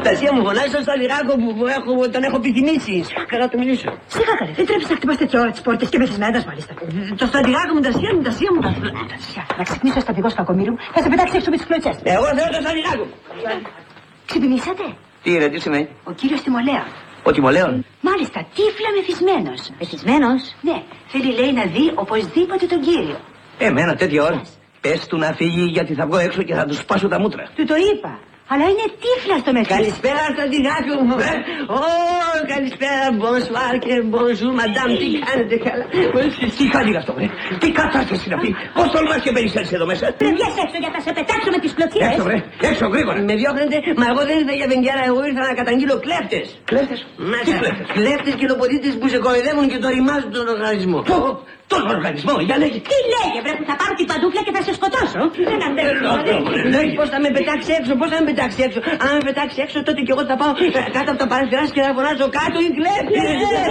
Αναστασία μου, φωνάζω στο Λιγάκο που τον έχω επιθυμήσει. Καλά να του μιλήσω. Σιγά καλέ, δεν τρέπεις να χτυπάς τέτοια ώρα τις πόρτες και μεθυσμένας μάλιστα. Το στρατηγάκο μου, Αναστασία μου. Να ξυπνήσει ο στρατηγός Κακομοίρου, θα σε πετάξει έξω με τις κλωτσές. Εγώ θέλω το στρατηγάκο. Ξυπνήσατε? Τι είναι, τι σημαίνει? Ο κύριος Τιμολέων. Ο Τιμολέων. Μάλιστα, τύφλα μεθυσμένος. Μεθυσμένος? Ναι, θέλει λέει να δει οπωσδήποτε τον κύριο. Εμένα τέτοια ώρα. Πες του να φύγει γιατί θα βγω έξω και θα του σπάσω τα μούτρα. Του το είπα. Αλλά είναι τύφλα στο μεθύσι. Καλησπέρα στρατηγάκο μου. Καλησπέρα, bonsoir και bonjour, madame. Τι κάνετε καλά? Τι κάνει αυτό, τι κατάσταση να πει? Πώς τολμάς και περισσέψεις εδώ μέσα? Πρέπει βγες έξω για να σε πετάξω με τις κλωτσιές. Έξω, έξω, γρήγορα. Με διώχνετε, μα εγώ δεν ήρθα για βενγκιάρα, εγώ ήρθα να καταγγείλω κλέφτες. Κλέφτες? Τι κλέφτες? Κλέφτες και λοποδίτες που σε κοροϊδεύουν και το ρημάζουν τον οργανισμό. Τον οργανισμό, για λέγε. Τι λέγε, βρε που θα πάρω την παντούφλα και θα σε σκοτώσω. Δεν αντέχω. Πώς θα με πετάξει έξω, πώς θα με πετάξει έξω? Αν με πετάξει έξω, τότε κι εγώ θα πάω κάτω από τα παραθυράς και θα φωνάζω κάτω οι κλέφτες.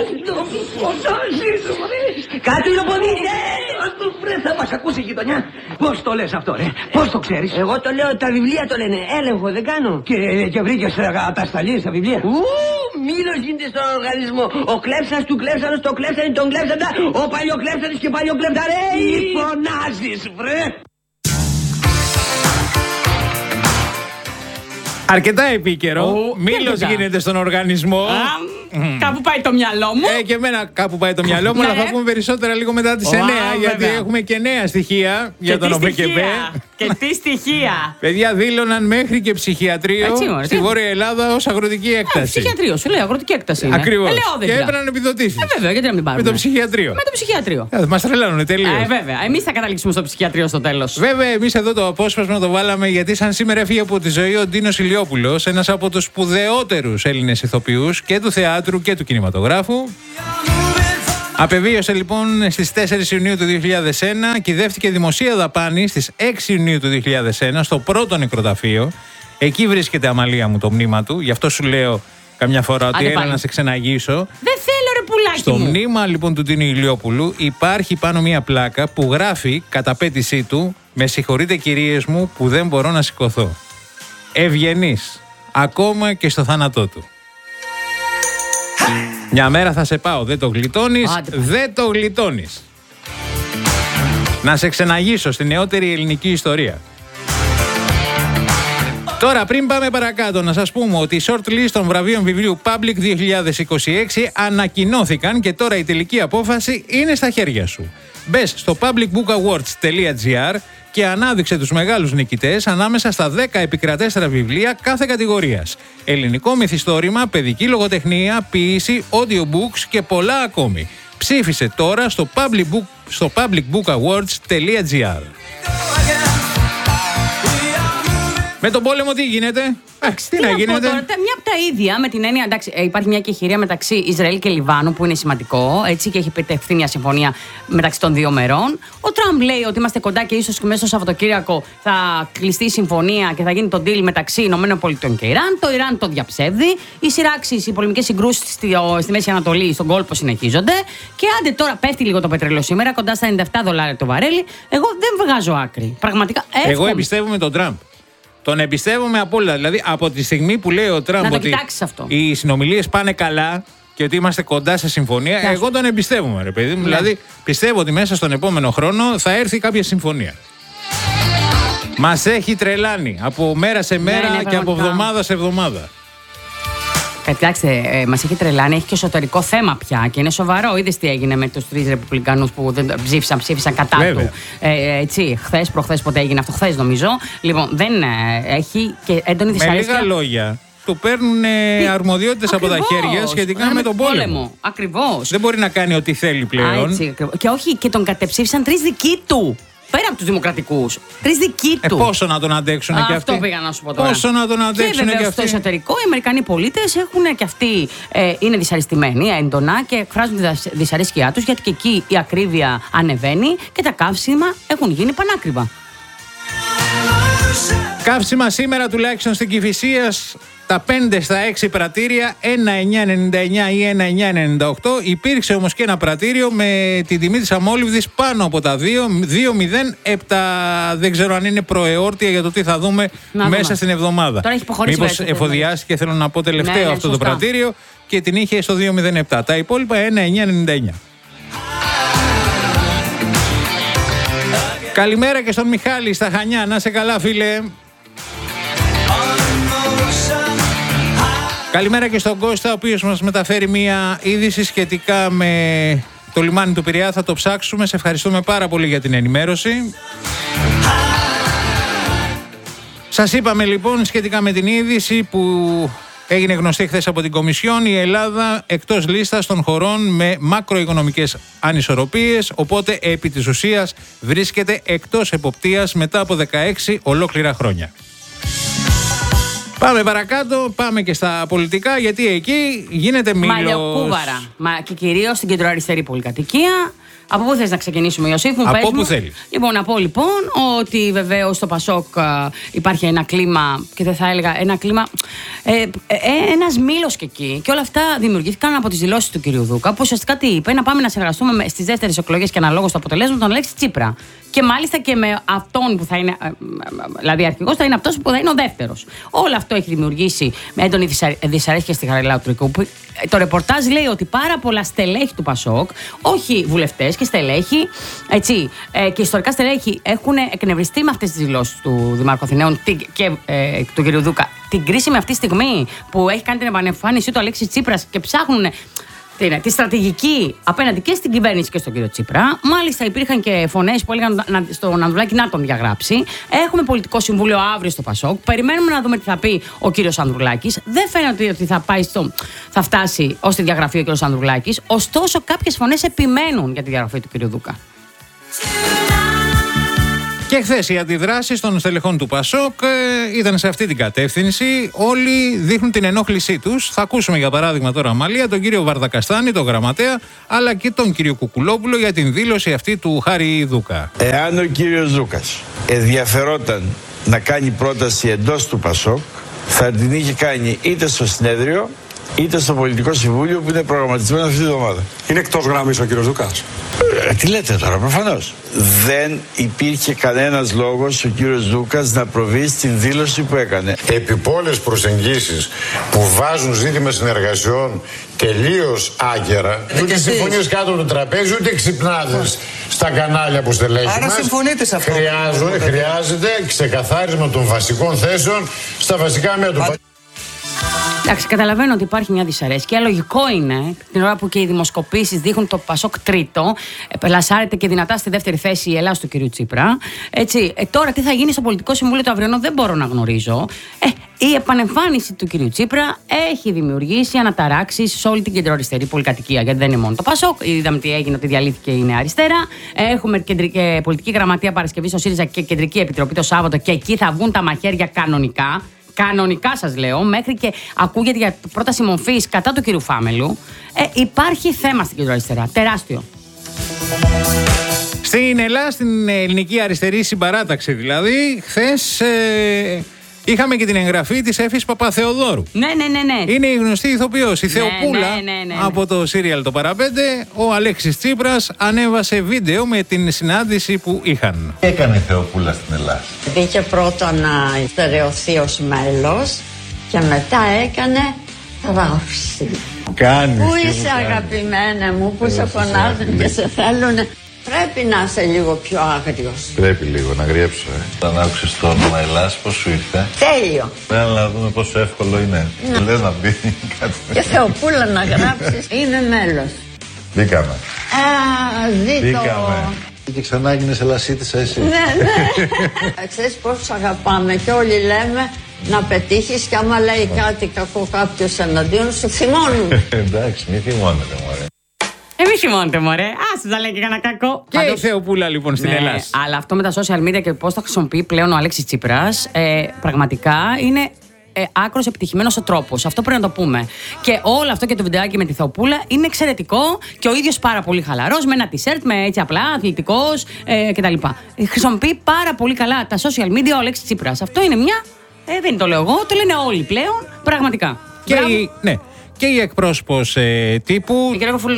Κάτω οι λοποδίτες. Θα μας ακούσει η γειτονιά. Πώς το λες αυτό, ρε? Πώς το ξέρεις? Εγώ το λέω, τα βιβλία το λένε. Έλεγχο, δεν κάνω. Και βρήκες ατασταλίες στα βιβλία? Μήλος γίνεται στον οργανισμό. Ο κλέψας του κλέψανος, το κλέψανε, τον κλέψαντα. Ο παλιοκλέψανος και παλιοκλεπταρέι. Τι φωνάζεις, βρε? Αρκετά επίκαιρο. Μήλος γίνεται στον οργανισμό. Κάπου πάει το μυαλό μου. Και εμένα κάπου πάει το μυαλό μου, αλλά θα πούμε περισσότερα λίγο μετά τις 9. Γιατί έχουμε και νέα στοιχεία για τον ΟΜΚΕΠΕ. Και τι στοιχεία. Παιδιά δήλωναν μέχρι και ψυχιατρίο στη Βόρεια Ελλάδα ως αγροτική έκταση. Ψυχιατρίο, σου λέει αγροτική έκταση. Ακριβώς. Και έπαιρναν επιδοτήσεις. Βέβαια, γιατί να μην πάρουμε. Με το ψυχιατρίο. Με το ψυχιατρίο. Μας τρελάνουνε τελείως. Βέβαια, εμείς θα καταλήξουμε στο ψυχιατρίο στο τέλος. Βέβαια, εμείς εδώ το απόσπασμα το βάλαμε γιατί σαν σήμερα έφυγε από τη ζωή ο Ντίνος Ηλιόπουλος, ένας από τους σπουδαιότερους Έλληνες ηθοποιούς και του θεάτρου και του κινηματογράφου. Απεβίωσε λοιπόν στις 4 Ιουνίου του 2001, κυδεύτηκε δημοσία δαπάνη στις 6 Ιουνίου του 2001 στο πρώτο νεκροταφείο. Εκεί βρίσκεται, Αμαλία μου, το μνήμα του. Γι' αυτό σου λέω καμιά φορά ότι έλα να σε ξεναγήσω. Δεν θέλω, ρε πουλάκι στο μου. μνήμα λοιπόν του Ντίνου Ηλιόπουλου υπάρχει πάνω μία πλάκα που γράφει κατά πέτησή του «Με συγχωρείτε κυρίες μου που δεν μπορώ να σηκωθώ». Ευγενής, ακόμα και στο θάνατό του. Μια μέρα θα σε πάω, δεν το γλιτώνεις, δεν το γλιτώνεις. Να σε ξεναγήσω στη νεότερη ελληνική ιστορία. Τώρα πριν πάμε παρακάτω να σας πούμε ότι οι short list των βραβείων βιβλίου Public 2026 ανακοινώθηκαν και τώρα η τελική απόφαση είναι στα χέρια σου. Μπες στο publicbookawards.gr και ανάδειξε τους μεγάλους νικητές ανάμεσα στα 10 επικρατέστερα βιβλία κάθε κατηγορίας. Ελληνικό μυθιστόρημα, παιδική λογοτεχνία, ποίηση, audiobooks και πολλά ακόμη. Ψήφισε τώρα στο publicbookawards.gr. Με τον πόλεμο τι γίνεται? Τι να γίνεται? Τώρα, μια από τα ίδια με την έννοια, εντάξει, υπάρχει μια κεχηρία μεταξύ Ισραήλ και Λιβάνου που είναι σημαντικό, έτσι, και έχει επιτευχθεί μια συμφωνία μεταξύ των δύο μερών. Ο Τραμπ λέει ότι είμαστε κοντά και ίσως και μέσα στο Σαββατοκύριακο θα κλειστεί η συμφωνία και θα γίνει το deal μεταξύ ΗΠΑ και Ιράν. Το Ιράν το διαψεύδει. Οι σειράξεις, οι πολεμικές συγκρούσεις στη Μέση Ανατολή, στον κόλπο συνεχίζονται. Και άντε τώρα πέφτει λίγο το πετρέλαιο σήμερα, κοντά στα $97 το βαρέλι. Εγώ δεν βγάζω άκρη. Πραγματικά. Εγώ εμπιστεύομαι τον Τραμπ. Τον εμπιστεύομαι απόλυτα. Δηλαδή, από τη στιγμή που λέει ο Τραμπ ότι οι συνομιλίες πάνε καλά και ότι είμαστε κοντά σε συμφωνία, εγώ τον εμπιστεύομαι, ρε παιδί μου. Δηλαδή, πιστεύω ότι μέσα στον επόμενο χρόνο θα έρθει κάποια συμφωνία. Μας έχει τρελάνει από μέρα σε μέρα και από εβδομάδα σε εβδομάδα. Κοιτάξτε, μας έχει τρελάνει, έχει και εσωτερικό θέμα πια και είναι σοβαρό. Είδες τι έγινε με τους 3 Ρεπουμπλικανούς που δεν ψήφισαν κατά του. Έτσι, χθες, προχθές, πότε έγινε αυτό, χθες νομίζω. Λοιπόν, δεν έχει και έντονη δυσαρέσκεια. Με λίγα λόγια, του παίρνουν αρμοδιότητες από τα χέρια σχετικά με τον πόλεμο. Ακριβώς. Δεν μπορεί να κάνει ό,τι θέλει πλέον. Έτσι, και όχι, και τον κατεψήφισαν 3 δικοί του. Πέρα από τους δημοκρατικούς. 3 δικοί του. Πόσο να τον αντέξουν και αυτοί. Αυτό πήγα να σου πω τώρα. Πόσο να τον αντέξουν και αυτοί. Στο εσωτερικό, οι Αμερικανοί πολίτες έχουν και αυτοί είναι δυσαρεστημένοι έντονα και εκφράζουν τη δυσαρέσκειά τους γιατί και εκεί η ακρίβεια ανεβαίνει και τα καύσιμα έχουν γίνει πανάκριβα. Καύσιμα σήμερα τουλάχιστον στην Κηφισίας τα 5 στα 6 πρατήρια 1.999 ή 1.998. Υπήρξε όμως και ένα πρατήριο με την τιμή της αμόλυβδης πάνω από τα 2.07. Δεν ξέρω αν είναι προεόρτια για το τι θα δούμε μέσα στην εβδομάδα. Μήπως εφοδιάστηκε, θέλω να πω, τελευταίο αυτό το πρατήριο και την είχε στο 2.07. Τα υπόλοιπα 1.999. Καλημέρα και στον Μιχάλη στα Χανιά. Να σε καλά, φίλε. Καλημέρα και στον Κώστα, ο οποίος μας μεταφέρει μία είδηση σχετικά με το λιμάνι του Πειραιά. Θα το ψάξουμε. Σε ευχαριστούμε πάρα πολύ για την ενημέρωση. Σας είπαμε λοιπόν σχετικά με την είδηση που έγινε γνωστή χθες από την Κομισιόν, η Ελλάδα εκτός λίστας των χωρών με μακροοικονομικές ανισορροπίες, οπότε επί της ουσίας βρίσκεται εκτός εποπτείας μετά από 16 ολόκληρα χρόνια. Πάμε παρακάτω, πάμε και στα πολιτικά, γιατί εκεί γίνεται μήλος. Μαλλιοκούβαρα, και κυρίως στην κεντροαριστερή πολυκατοικία. Από πού θες να ξεκινήσουμε, Ιωσήφ, μου πες? Από πού θέλεις. Λοιπόν, να πω λοιπόν ότι βεβαίως στο Πασόκ υπάρχει ένα κλίμα, και δεν θα έλεγα ένα κλίμα, ένας μήλος και εκεί. Και όλα αυτά δημιουργήθηκαν από τις δηλώσεις του κυρίου Δούκα, που ουσιαστικά τι είπε? Να πάμε να συνεργαστούμε στις δεύτερες εκλογές και αναλόγως το αποτελέσμα τον Αλέξη Τσίπρα. Και μάλιστα και με αυτόν που θα είναι, δηλαδή αρχηγός θα είναι αυτός που θα είναι ο δεύτερος. Όλο αυτό έχει δημιουργήσει με έντονη δυσαρέσκεια στη Χαριλάου Τρικού. Το ρεπορτάζ λέει ότι πάρα πολλά στελέχη του Πασόκ, όχι βουλευτές και στελέχη, έτσι, και ιστορικά στελέχη, έχουν εκνευριστεί με αυτές τις δηλώσεις του Δημάρχου Αθηναίων και του κ. Δούκα την κρίσιμη αυτή στιγμή που έχει κάνει την επανεμφάνισή του Αλέξης Τσίπρας και ψάχνουν τη στρατηγική απέναντι και στην κυβέρνηση και στον κύριο Τσίπρα. Μάλιστα, υπήρχαν και φωνές που έλεγαν στον Ανδρουλάκη να τον διαγράψει. Έχουμε πολιτικό συμβούλιο αύριο στο Πασόκ. Περιμένουμε να δούμε τι θα πει ο κύριος Ανδρουλάκης. Δεν φαίνεται ότι θα φτάσει ως τη διαγραφή ο κύριος Ανδρουλάκης. Ωστόσο, κάποιες φωνές επιμένουν για τη διαγραφή του κύριου Δούκα. Και χθες οι αντιδράσεις των στελεχών του Πασόκ ήταν σε αυτή την κατεύθυνση. Όλοι δείχνουν την ενόχλησή τους. Θα ακούσουμε για παράδειγμα τώρα, Αμαλία, τον κύριο Βαρδακαστάνη, τον γραμματέα, αλλά και τον κύριο Κουκουλόπουλο για την δήλωση αυτή του Χάρη Δούκα. Εάν ο κύριος Δούκας ενδιαφερόταν να κάνει πρόταση εντός του Πασόκ, θα την είχε κάνει είτε στο συνέδριο είτε στο πολιτικό συμβούλιο που είναι προγραμματισμένο αυτή τη εβδομάδα. Είναι εκτός γραμμής ο κύριος Δούκας. Τι λέτε τώρα, προφανώς. Δεν υπήρχε κανένας λόγος ο κύριος Δούκας να προβεί στην δήλωση που έκανε. Επιπόλες προσεγγίσεις που βάζουν ζήτημα συνεργασιών τελείως άγκαιρα, ούτε συμφωνίες κάτω από το τραπέζι, ούτε ξυπνάδες στα κανάλια που στελέχη μας. Άρα συμφωνείτε σε αυτό. Χρειάζεται ξεκαθάρισμα των βασικών θέσεων στα βασικά μέτωπα. Εντάξει, καταλαβαίνω ότι υπάρχει μια δυσαρέσκεια. Λογικό είναι, την ώρα που και οι δημοσκοπήσεις δείχνουν το Πασόκ τρίτο, πλασάρεται και δυνατά στη δεύτερη θέση η Ελλάδα του κυρίου Τσίπρα. Έτσι, τώρα τι θα γίνει στο πολιτικό συμβούλιο το αυριανό δεν μπορώ να γνωρίζω. Η επανεμφάνιση του κυρίου Τσίπρα έχει δημιουργήσει αναταράξεις σε όλη την κεντροαριστερή πολυκατοικία. Γιατί δεν είναι μόνο το Πασόκ. Είδαμε τι έγινε, ότι διαλύθηκε η Νέα Αριστερά. Έχουμε πολιτική γραμματεία Παρασκευή στο ΣΥΡΙΖΑ και κεντρική επιτροπή το Σάββατο και εκεί θα βγουν τα μαχαίρια κανονικά. Κανονικά σας λέω, μέχρι και ακούγεται για πρόταση μορφής κατά του κυρίου Φάμελου. Υπάρχει θέμα στην κεντροαριστερά, τεράστιο. Στην Ελλάδα, στην ελληνική αριστερή συμπαράταξη δηλαδή, χθες είχαμε και την εγγραφή της Έφης Παπαθεοδόρου. Ναι. Είναι η γνωστή ηθοποιός, η Θεοπούλα, από το σύριαλ το Παραπέντε. Ο Αλέξης Τσίπρας ανέβασε βίντεο με την συνάντηση που είχαν. Τι έκανε η Θεοπούλα στην Ελλάδα? Μπήκε πρώτα να στερεωθεί ως μέλος και μετά έκανε θράψη. Πού είσαι αγαπημένα μου, που σε φωνάζουν και σε θέλουνε. Πρέπει να είσαι λίγο πιο άγριος. Πρέπει λίγο να γριέψω. Όταν άκουσες το όνομα Ελλάς, πώς σου ήρθε? Τέλειο. Πρέπει να δούμε πόσο εύκολο είναι. Λες να μπει κάτι. Και Θεοπούλα να γράψεις, είναι μέλος. Μπήκαμε. Μπήκαμε. Και ξανά έγινες Ελλασίτισσα εσύ. Ναι. Ξέρεις πώς αγαπάμε και όλοι λέμε να πετύχεις και άμα λέει κάτι κακό κάποιος εναντίον σου, θυμώνουν. Εντάξει, μη θυμώνετε μωρέ. Μη θυμώνετε μωρέ, άσε να λέει και κανένα κακό. Και η Θεοπούλα λοιπόν στην Ελλάδα. Αλλά αυτό με τα social media και πώς τα χρησιμοποιεί πλέον ο Αλέξης Τσίπρας, πραγματικά είναι άκρος επιτυχημένος ο τρόπος. Αυτό πρέπει να το πούμε. Και όλο αυτό και το βιντεάκι με τη Θεοπούλα είναι εξαιρετικό και ο ίδιος πάρα πολύ χαλαρός, με ένα t-shirt, με έτσι απλά, αθλητικός κτλ. Χρησιμοποιεί πάρα πολύ καλά τα social media ο Αλέξης Τσίπρας. Αυτό είναι μια Δεν το λέω εγώ, το λένε όλοι πλέον. Πραγματικά. Και η εκπρόσωπος τύπου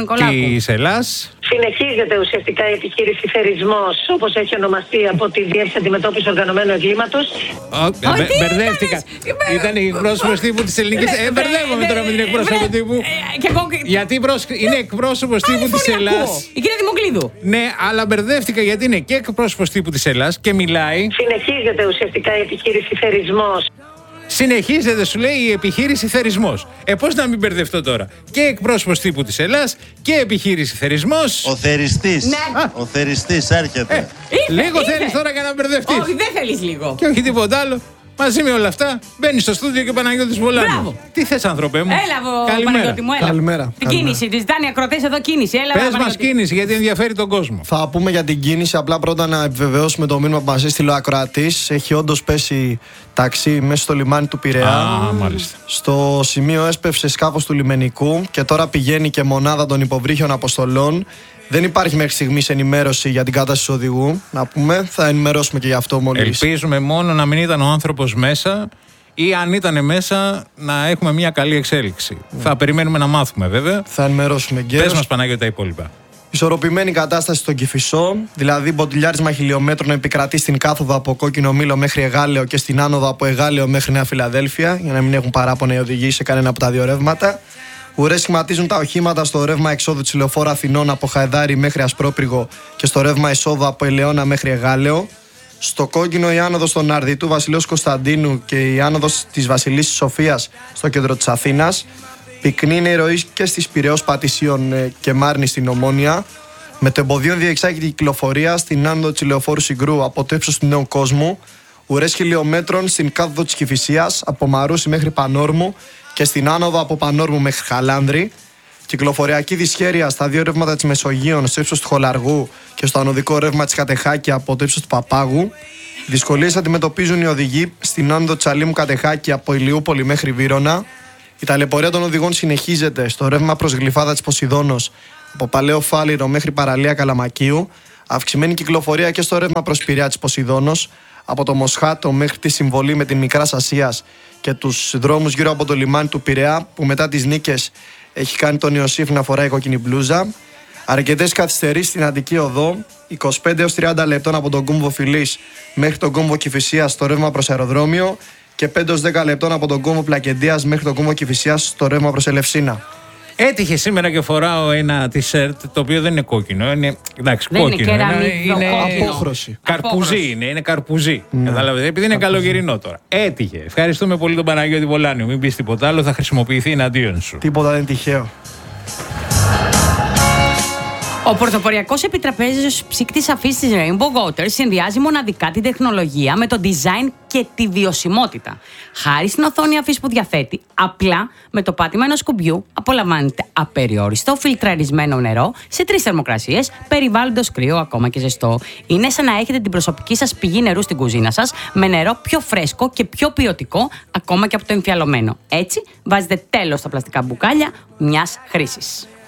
της Ελλάς. Συνεχίζεται ουσιαστικά η επιχείρηση Θερισμός, όπως έχει ονομαστεί από τη Διεύθυνση Αντιμετώπισης Οργανωμένου Εγκλήματος. Μπερδεύτηκα. Ήταν η εκπρόσωπος τύπου της Ελληνικής. Μπερδεύομαι τώρα με την εκπρόσωπο τύπου. Γιατί είναι εκπρόσωπος τύπου της Ελλάς. Η κυρία Δημοκλίδου. Ναι, αλλά μπερδεύτηκα γιατί είναι και εκπρόσωπος τύπου της Ελλάς και μιλάει. Συνεχίζεται ουσιαστικά η επιχείρηση Θερισμός. Συνεχίζεται, σου λέει, η επιχείρηση Θερισμός. Πώς να μην μπερδευτώ τώρα. Και εκπρόσωπος τύπου της Ελλάς και επιχείρηση Θερισμός. Ο θεριστής. Ναι. Ο θεριστής έρχεται. Λίγο θέλεις τώρα για να μπερδευτείς. Όχι, δεν θέλεις λίγο. Και όχι τίποτα άλλο. Μαζί με όλα αυτά, μπαίνει στο στούντιο και ο Παναγιώτης Βολάνου. Μπράβο. Τι θες, άνθρωπε μου. Έλα, Παναγιώτη μου, έλα. Καλημέρα. Την κίνηση, τη ζητάνε οι ακροτές εδώ κίνηση. Πες μας κίνηση, γιατί ενδιαφέρει τον κόσμο. Θα πούμε για την κίνηση. Απλά πρώτα να επιβεβαιώσουμε το μήνυμα που μας έστειλε ο ακροατής. Έχει όντως πέσει ταξί μέσα στο λιμάνι του Πειραιά. Μάλιστα. Στο σημείο έσπευσε σκάφος του λιμενικού και τώρα πηγαίνει και μονάδα των υποβρύχιων αποστολών. Δεν υπάρχει μέχρι στιγμής ενημέρωση για την κατάσταση του οδηγού. Να πούμε, θα ενημερώσουμε και γι' αυτό μόλις. Ελπίζουμε μόνο να μην ήταν ο άνθρωπος μέσα ή αν ήταν μέσα να έχουμε μια καλή εξέλιξη. Θα περιμένουμε να μάθουμε βέβαια. Θα ενημερώσουμε και. Πες μας, Παναγιώτη, τα υπόλοιπα. Ισορροπημένη κατάσταση στον Κηφισό, δηλαδή μποτιλιάρισμα χιλιόμετρων επικρατεί στην κάθοδο από Κόκκινο Μήλο μέχρι Εγάλεο και στην άνοδο από Εγάλεο μέχρι Νέα Φιλαδέλφια, για να μην έχουν παράπονα οι οδηγοί σε κανένα από τα δύο ρεύματα. Ουρές σχηματίζουν τα οχήματα στο ρεύμα εξόδου της Λεωφόρου Αθηνών από Χαϊδάρι μέχρι Ασπρόπριγο και στο ρεύμα εισόδου από Ελαιώνα μέχρι Εγάλεο. Στο Κόκκινο η άνοδος των Αρδιτού Βασιλέως Κωνσταντίνου και η άνοδος της Βασιλής Σοφίας στο κέντρο της Αθήνας. Πυκνή είναι η ροή και στις Πειραιώς Πατησίων και Μάρνη στην Ομόνια. Με το εμποδίο διεξάγεται η κυκλοφορία στην άνοδο της Λεωφόρου Συγκρού από το ύψος του Νέου Κόσμου. Ουρές χιλιόμετρων στην κάθοδο της Κηφισίας από Μαρούσι μέχρι Πανόρμου και στην άνοδο από Πανόρμου μέχρι Χαλάνδρη. Κυκλοφοριακή δυσχέρεια στα δύο ρεύματα της Μεσογείων στο ύψος του Χολαργού και στο ανωδικό ρεύμα της Κατεχάκη από το ύψος του Παπάγου. Δυσκολίες αντιμετωπίζουν οι οδηγοί στην άνοδο της Αλήμου Κατεχάκη από Ηλιούπολη μέχρι Βύρωνα. Η ταλαιπωρία των οδηγών συνεχίζεται στο ρεύμα προς Γλυφάδα της Ποσειδώνος από Παλαιό Φάληρο μέχρι Παραλία Καλαμακίου. Αυξημένη κυκλοφορία και στο ρεύμα προς Πειραιά της Ποσειδώνος από το Μοσχάτο μέχρι τη συμβολή με την Μικράς Ασίας και τους δρόμους γύρω από το λιμάνι του Πειραιά, που μετά τις νίκες έχει κάνει τον Ιωσήφ να φοράει κόκκινη μπλούζα. Αρκετές καθυστερήσεις στην Αττική Οδό, 25 έως 30 λεπτών από τον κόμβο Φιλής μέχρι τον κόμβο Κηφισίας στο ρεύμα προς αεροδρόμιο και 5 έως 10 λεπτών από τον κόμβο Πλακεντίας μέχρι τον κόμβο Κηφισίας στο ρεύμα προς Ελευσίνα. Έτυχε σήμερα και φοράω ένα t-shirt το οποίο δεν είναι κόκκινο. Είναι, εντάξει, δεν κόκκινο. Είναι απόχρωση. Καρπουζί είναι καρπουζί. Καταλαβαίνετε, επειδή είναι καλοκαιρινό τώρα. Έτυχε. Ευχαριστούμε πολύ τον Παναγιώτη Βολάνου. Μην πεις τίποτα άλλο, θα χρησιμοποιηθεί εναντίον σου. Τίποτα δεν είναι τυχαίο. Ο πρωτοποριακός επιτραπέζιος ψύκτης αφής της Rainbow Waters συνδυάζει μοναδικά την τεχνολογία με το design και τη βιωσιμότητα. Χάρη στην οθόνη αφής που διαθέτει, απλά με το πάτημα ενός κουμπιού απολαμβάνετε απεριόριστο φιλτραρισμένο νερό σε 3 θερμοκρασίες, περιβάλλοντος κρύο ακόμα και ζεστό. Είναι σαν να έχετε την προσωπική σας πηγή νερού στην κουζίνα σας με νερό πιο φρέσκο και πιο ποιοτικό ακόμα και από το εμφιαλωμένο. Έτσι βάζετε τέλος στα πλαστικά μπουκάλια μιας χρήσης.